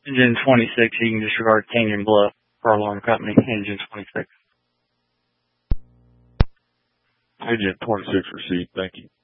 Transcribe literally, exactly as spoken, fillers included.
Engine twenty-six, you can disregard Canyon Bluff for alarm company, engine twenty-six. Engine twenty-six received, thank you.